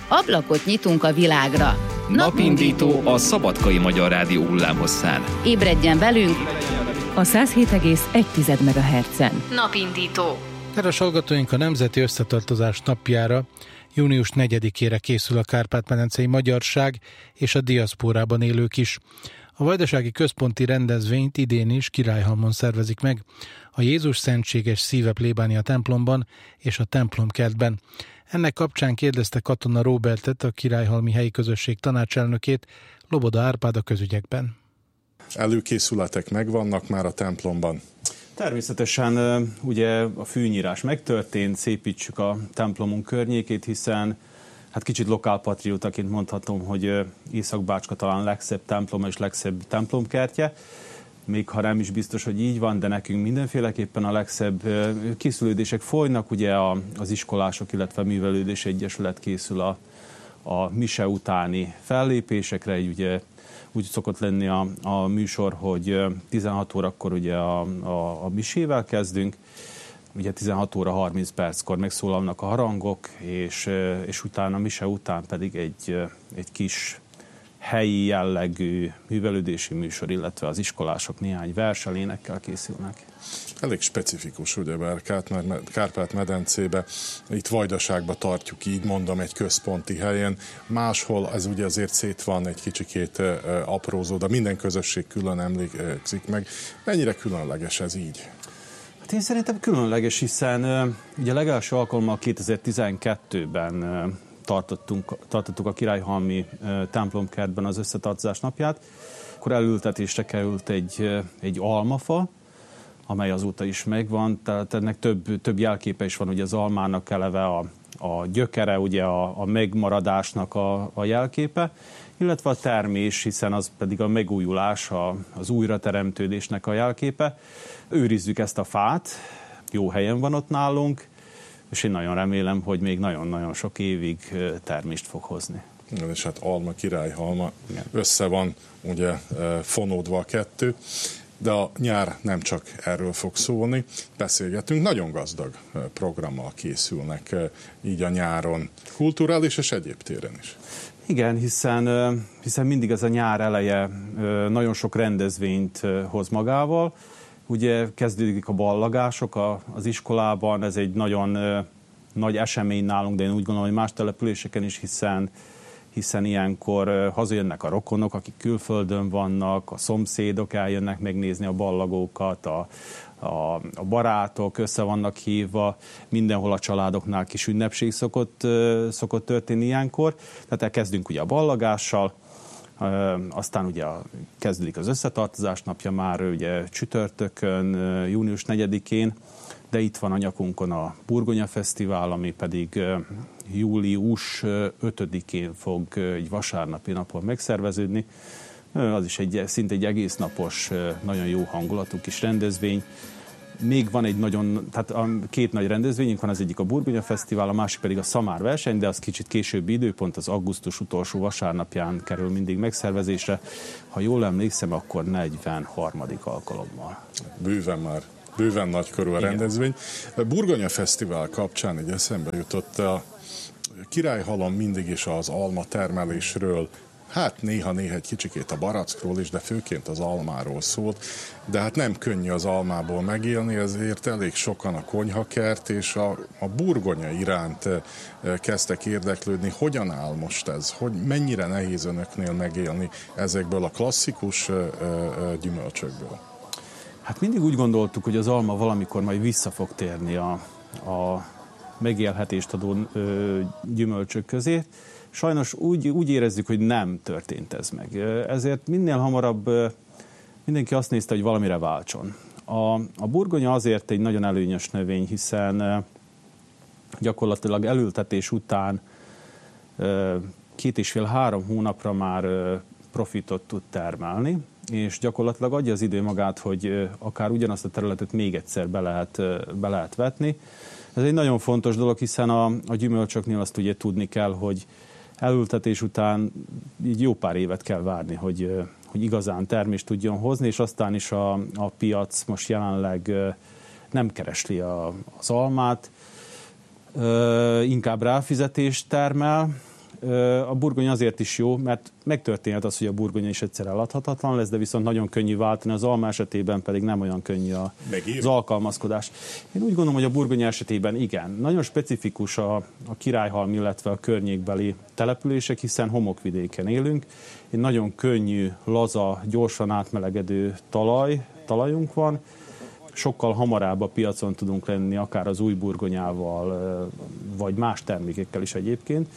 Ablakot nyitunk a világra. Napindító a Szabadkai Magyar Rádió hullámhosszán. Ébredjen velünk a 107,1 MHz-en. Napindító. Kedves hallgatóink, a Nemzeti Összetartozás napjára, június 4-ére készül a Kárpát-medencei magyarság és a diaszpórában élők is. A vajdasági központi rendezvényt idén is Királyhalmon szervezik meg, a Jézus Szentséges Szíve plébánia templomban és a templomkertben. Ennek kapcsán kérdezte Katona Róbertet, a Királyhalmi helyi közösség tanácselnökét, Loboda Árpád a közügyekben. Előkészületek megvannak már a templomban? Természetesen ugye a fűnyírás megtörtént, szépítsük a templomunk környékét, hiszen hát kicsit lokálpatriótaként mondhatom, hogy Észak-Bácska talán legszebb temploma és legszebb templomkertje. Még ha nem is biztos, hogy így van, de nekünk mindenféleképpen a legszebb készülődések folynak. Ugye az iskolások, illetve a Művelődés Egyesület készül a mise utáni fellépésekre. Ugye úgy szokott lenni a műsor, hogy 16 órakor ugye a misével kezdünk. Ugye 16 óra 30 perckor megszólalnak a harangok, és utána a mise után pedig egy kis helyi jellegű művelődési műsor, illetve az iskolások néhány verssel, énekkel készülnek. Elég specifikus, ugyebár Kárpát-medencébe, itt Vajdaságba tartjuk, így mondom, egy központi helyen. Máshol ez ugye azért szét van egy kicsikét aprózó, de minden közösség külön emlékszik meg. Mennyire különleges ez így? Hát én szerintem különleges, hiszen ugye legelső alkalommal 2012-ben tartottuk a Királyhalmi templomkertben az Összetartozás napját. Akkor elültetésre került egy almafa, amely azóta is megvan, tehát ennek több jelképe is van, ugye az almának eleve a gyökere, ugye a megmaradásnak a jelképe, illetve a termés, hiszen az pedig a megújulás, az újrateremtődésnek a jelképe. Őrizzük ezt a fát, jó helyen van ott nálunk, és én nagyon remélem, hogy még nagyon-nagyon sok évig termést fog hozni. És hát alma, Királyhalma, össze van ugye fonódva a kettő, de a nyár nem csak erről fog szólni, beszélgetünk, nagyon gazdag programmal készülnek így a nyáron, kulturális és egyéb téren is. Igen, hiszen mindig ez a nyár eleje nagyon sok rendezvényt hoz magával. Ugye kezdődik a ballagások az iskolában, ez egy nagyon nagy esemény nálunk, de én úgy gondolom, hogy más településeken is, hiszen ilyenkor hazajönnek a rokonok, akik külföldön vannak, a szomszédok eljönnek megnézni a ballagókat, a barátok össze vannak hívva, mindenhol a családoknál kis ünnepség szokott történni ilyenkor. Tehát elkezdünk ugye a ballagással, aztán ugye kezdődik az Összetartozás napja már ugye csütörtökön, június 4-én, de itt van a nyakunkon a Burgonya Fesztivál, ami pedig július 5-én fog egy vasárnapi napon megszerveződni. Az is szinte egy egész napos, nagyon jó hangulatú kis rendezvény. Még van tehát két nagy rendezvényünk van, az egyik a Burgonya Fesztivál, a másik pedig a Szamár verseny, de az kicsit későbbi időpont, az augusztus utolsó vasárnapján kerül mindig megszervezésre. Ha jól emlékszem, akkor 43. alkalommal. Bőven nagykorú a rendezvény. A Burgonya Fesztivál kapcsán így eszembe jutott a Királyhalom mindig is az alma termelésről, hát néha egy kicsikét a barackról is, de főként az almáról szólt, de hát nem könnyű az almából megélni, ezért elég sokan a konyhakert és a burgonya iránt kezdtek érdeklődni. Hogyan áll most ez? Mennyire nehéz önöknél megélni ezekből a klasszikus gyümölcsökből? Hát mindig úgy gondoltuk, hogy az alma valamikor majd vissza fog térni a megélhetést adó gyümölcsök közé. Sajnos úgy érezzük, hogy nem történt ez meg. Ezért minél hamarabb mindenki azt nézte, hogy valamire váltson. A burgonya azért egy nagyon előnyös növény, hiszen gyakorlatilag elültetés után 2,5-3 hónapra már profitot tud termelni, és gyakorlatilag adja az idő magát, hogy akár ugyanazt a területet még egyszer be lehet vetni. Ez egy nagyon fontos dolog, hiszen a gyümölcsöknél azt ugye tudni kell, hogy elültetés után így jó pár évet kell várni, hogy igazán termést tudjon hozni, és aztán is a piac most jelenleg nem keresli az almát, inkább ráfizetést termel, A burgonya azért is jó, mert megtörténhet az, hogy a burgonya is egyszer eladhatatlan lesz, de viszont nagyon könnyű váltani, az alma esetében pedig nem olyan könnyű az alkalmazkodás. Én úgy gondolom, hogy a burgonya esetében igen. Nagyon specifikus a Királyhalom, illetve a környékbeli települések, hiszen homokvidéken élünk. Egy nagyon könnyű, laza, gyorsan átmelegedő talajunk van. Sokkal hamarabb a piacon tudunk lenni, akár az új burgonyával, vagy más termékekkel is egyébként.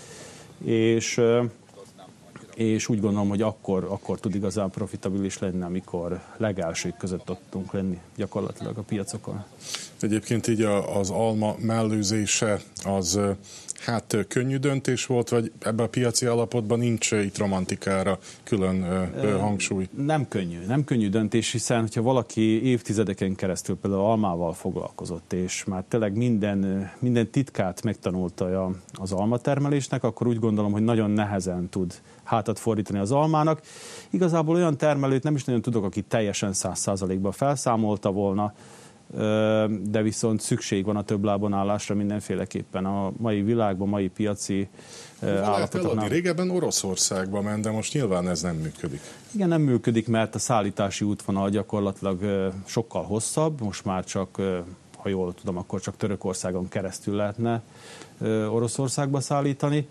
És úgy gondolom, hogy akkor tud igazán profitabilis lenni, amikor legelsők között tudtunk lenni gyakorlatilag a piacokon. Egyébként így az alma mellőzése az könnyű döntés volt, vagy ebben a piaci állapotban nincs itt romantikára külön hangsúly? Nem könnyű döntés, hiszen hogyha valaki évtizedeken keresztül például almával foglalkozott, és már tényleg minden titkát megtanulta az almatermelésnek, akkor úgy gondolom, hogy nagyon nehezen tud hátat fordítani az almának. Igazából olyan termelőt nem is nagyon tudok, aki teljesen 100%-ban felszámolta volna, de viszont szükség van a több lábon állásra mindenféleképpen a mai világban, mai piaci állapotoknál. Régebben Oroszországba ment, de most nyilván ez nem működik. Igen, nem működik, mert a szállítási útvonal gyakorlatilag sokkal hosszabb, most már csak, ha jól tudom, akkor csak Törökországon keresztül lehetne Oroszországba szállítani,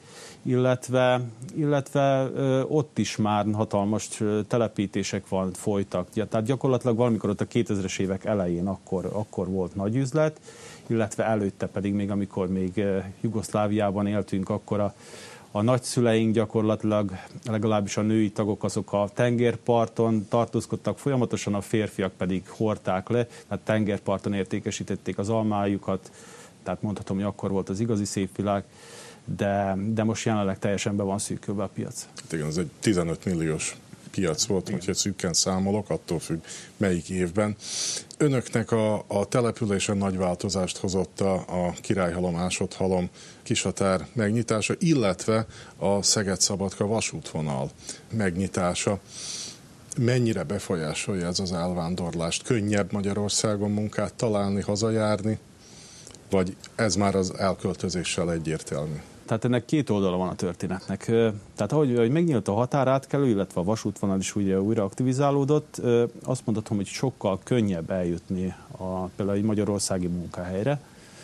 illetve ott is már hatalmas telepítések folytak. Tehát gyakorlatilag valamikor ott a 2000-es évek elején akkor volt nagy üzlet, illetve előtte pedig még, amikor még Jugoszláviában éltünk, akkor a nagyszüleink gyakorlatilag, legalábbis a női tagok, azok a tengerparton tartózkodtak folyamatosan, a férfiak pedig hordták le, tehát tengerparton értékesítették az almájukat, tehát mondhatom, hogy akkor volt az igazi szép világ, de most jelenleg teljesen be van szűkülve a piac. Igen, ez egy 15 milliós piac volt, hogyha szűkken számolok, attól függ melyik évben. Önöknek a településen nagy változást hozott a Királyhalom, Ásotthalom kishatár megnyitása, illetve a Szeged-Szabadka vasútvonal megnyitása. Mennyire befolyásolja ez az elvándorlást? Könnyebb Magyarországon munkát találni, hazajárni, vagy ez már az elköltözéssel egyértelmű? Tehát ennek két oldala van a történetnek. Tehát ahogy megnyílt a határátkelő, illetve a vasútvonal is újra aktivizálódott, azt mondhatom, hogy sokkal könnyebb eljutni például egy magyarországi munkahelyre.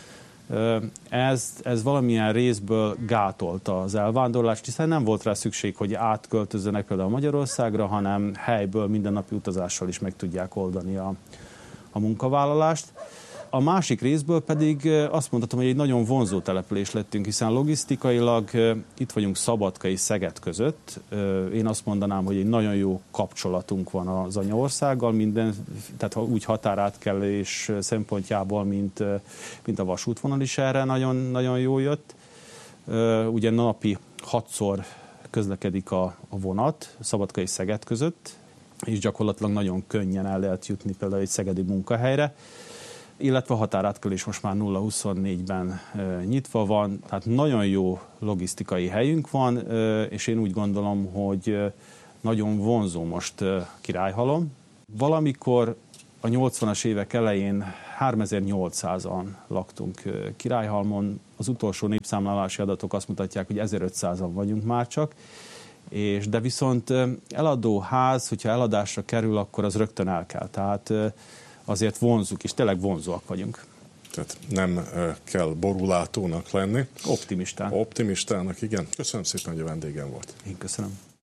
Ez valamilyen részből gátolta az elvándorlást, hiszen nem volt rá szükség, hogy átköltözzenek például Magyarországra, hanem helyből mindennapi utazással is meg tudják oldani a munkavállalást. A másik részből pedig azt mondhatom, hogy egy nagyon vonzó település lettünk, hiszen logisztikailag itt vagyunk Szabadka és Szeged között. Én azt mondanám, hogy egy nagyon jó kapcsolatunk van az anyaországgal, tehát úgy határátkelés szempontjából, mint a vasútvonal is erre nagyon, nagyon jó jött. Ugye napi 6-szor közlekedik a vonat Szabadka és Szeged között, és gyakorlatilag nagyon könnyen el lehet jutni például egy szegedi munkahelyre, illetve a határátkelés most már 0-24-ben nyitva van, tehát nagyon jó logisztikai helyünk van, és én úgy gondolom, hogy nagyon vonzó most Királyhalom. Valamikor a 80-as évek elején 3800-an laktunk Királyhalmon, az utolsó népszámlálási adatok azt mutatják, hogy 1500-an vagyunk már csak, de viszont eladó ház, hogyha eladásra kerül, akkor az rögtön el kell. Tehát azért vonzuk, és tényleg vonzóak vagyunk. Tehát nem kell borulátónak lenni. Optimistának, igen. Köszönöm szépen, hogy a vendégem volt. Én köszönöm.